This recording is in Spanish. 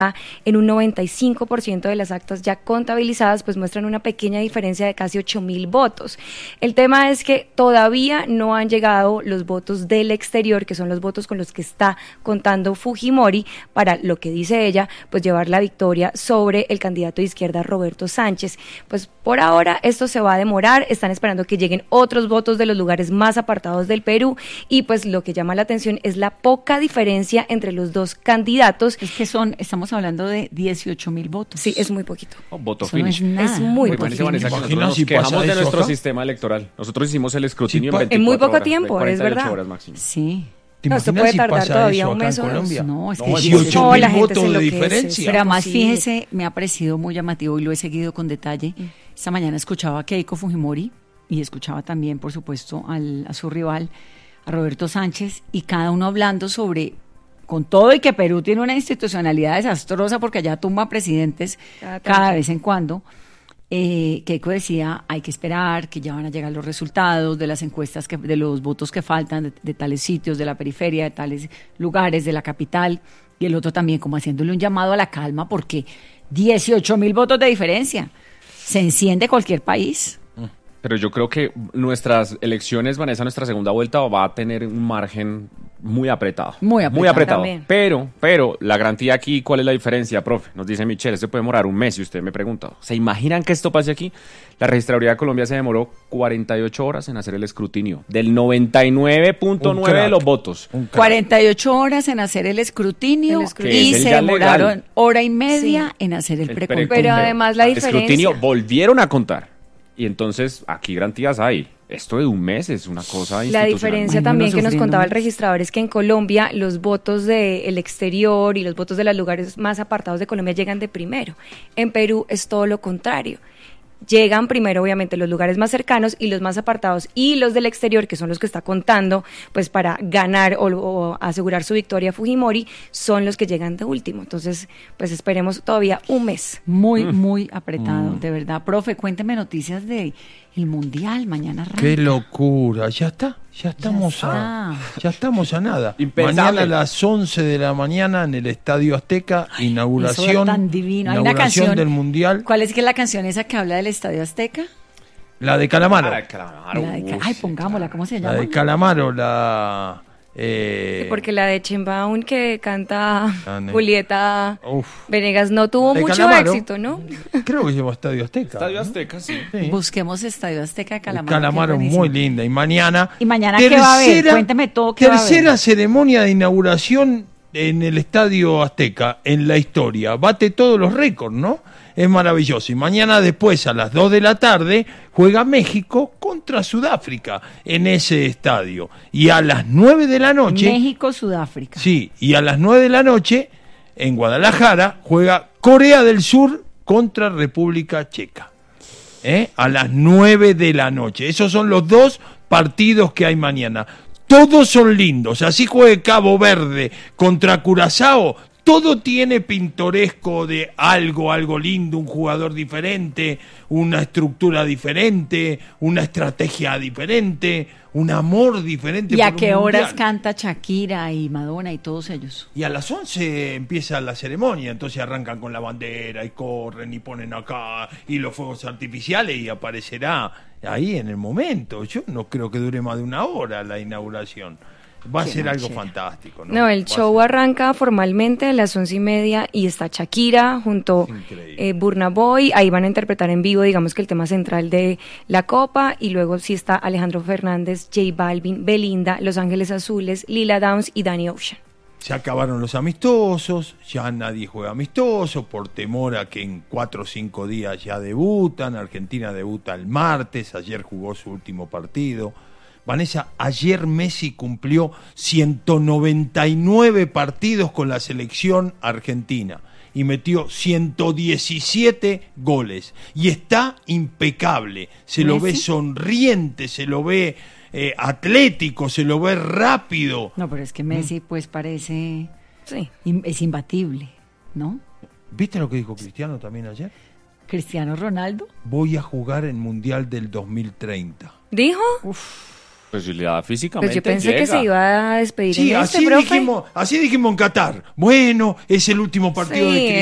en un 95% de las actas ya contabilizadas, pues muestran una pequeña diferencia de casi 8.000 votos. El tema es que todavía no han llegado los votos del exterior, que son los votos con los que está contando Fujimori, para, lo que dice ella, pues llevar la victoria sobre el candidato de izquierda Roberto Sánchez. Pues por ahora esto se va a demorar, están esperando que lleguen otros votos de los lugares más apartados del Perú, y pues lo que llama la atención es la poca diferencia entre los dos candidatos. Es que estamos hablando de 18.000 votos. Sí, es muy poquito. Voto Eso no finish. es nada. Es muy poquito. Vanessa, que nosotros nos si pasa quejamos de eso nuestro acá. sistema electoral. Nosotros hicimos el escrutinio Sí, en 24 en muy poco horas, tiempo, de es 48 verdad. horas máximo. Sí. ¿Te No, esto imaginas puede si tardar pasa todavía eso un acá mes en o dos. Colombia? No, es que 18.000 No, la gente votos se de enloquece. diferencia. Pero además, posible. fíjese, me ha parecido muy llamativo y lo he seguido con detalle. Esta mañana escuchaba a Keiko Fujimori y escuchaba también, por supuesto, a su rival, a Roberto Sánchez, y cada uno hablando sobre, con todo y que Perú tiene una institucionalidad desastrosa porque allá tumba presidentes cada vez en cuando. Keiko decía, hay que esperar, que ya van a llegar los resultados de las encuestas, de los votos que faltan de tales sitios, de la periferia, de tales lugares, de la capital, y el otro también como haciéndole un llamado a la calma, porque 18.000 votos de diferencia, se enciende cualquier país. Pero yo creo que nuestras elecciones, Vanessa, nuestra segunda vuelta va a tener un margen muy apretado. Muy apretado. También. Pero la garantía aquí, ¿cuál es la diferencia, profe? Nos dice Michelle, esto puede demorar un mes, y usted me pregunta, ¿se imaginan que esto pase aquí? La Registraduría de Colombia se demoró 48 horas en hacer el escrutinio, del 99.9 de los votos. 48 horas en hacer el escrutinio, Que y es el se ya demoraron legal. hora y media Sí. en hacer el El preconteo. Pero además la El diferencia. escrutinio volvieron a contar. Y entonces, aquí garantías hay. Esto de un mes es una cosa La institucional. diferencia Ay, también bueno, que nos sufriendo contaba el más. registrador es que en Colombia los votos del exterior y los votos de los lugares más apartados de Colombia llegan de primero. En Perú es todo lo contrario. Llegan primero, obviamente, los lugares más cercanos y los más apartados, y los del exterior, que son los que está contando, pues para ganar o asegurar su victoria Fujimori, son los que llegan de último. Entonces, pues esperemos todavía un mes. Muy apretado, de verdad. Profe, cuénteme noticias de el Mundial, mañana arranca. Qué locura, ya está, ya estamos a nada. Impensable. Mañana a las 11 de la mañana en el Estadio Azteca, Eso inauguración, tan divino. Hay una inauguración canción del Mundial, ¿Cuál es que es la canción esa que habla del Estadio Azteca? la de Calamaro, La de Ay, pongámosla, ¿cómo se la llama? de Calamaro, Porque la de Chimbaún que canta Ane. Julieta Uf. Venegas no tuvo De mucho Calamaro. éxito, ¿no? Creo que lleva Estadio Azteca. Estadio ¿no? Azteca, sí. Sí. Busquemos Estadio Azteca de Calamaro. Calamaro, que es buenísimo. muy linda. Y mañana. ¿Y mañana qué va a haber? Cuénteme todo qué va a haber. Tercera ceremonia de inauguración en el Estadio Azteca en la historia. Bate todos los récords, ¿no? Es maravilloso. Y mañana después, a las 2 de la tarde, juega México contra Sudáfrica en ese estadio. Y a las 9 de la noche. México-Sudáfrica. Sí, y a las 9 de la noche, en Guadalajara, juega Corea del Sur contra República Checa. A las 9 de la noche. Esos son los dos partidos que hay mañana. Todos son lindos. Así juegue Cabo Verde contra Curazao. Todo tiene pintoresco de algo lindo, un jugador diferente, una estructura diferente, una estrategia diferente, un amor diferente. ¿Y a por un qué horas mundial. canta Shakira y Madonna y todos ellos? Y a las 11 empieza la ceremonia, entonces arrancan con la bandera y corren y ponen acá y los fuegos artificiales y aparecerá ahí en el momento. Yo no creo que dure más de una hora la inauguración. Va a Qué ser algo nochera. fantástico, ¿no? No, el Va a show ser- arranca formalmente a las 11:30 y está Shakira junto Increíble. Burna Boy. Ahí van a interpretar en vivo, digamos que el tema central de la Copa, y luego sí está Alejandro Fernández, J Balvin, Belinda, Los Ángeles Azules, Lila Downs y Danny Ocean. Se acabaron los amistosos, ya nadie juega amistoso por temor a que en 4 o 5 días ya debutan. Argentina debuta el martes, ayer jugó su último partido. Vanessa, ayer Messi cumplió 199 partidos con la selección argentina y metió 117 goles. Y está impecable, se lo ve ¿Messi? sonriente, se lo ve atlético, se lo ve rápido. No, pero es que Messi pues parece... Sí. Es imbatible, ¿no? ¿Viste lo que dijo Cristiano también ayer? Cristiano Ronaldo. Voy a jugar el Mundial del 2030. ¿Dijo? Pues si le da físicamente, Pues yo pensé llega. que se iba a despedir Sí, en así profe. dijimos en Qatar. Bueno, es el último partido Sí, de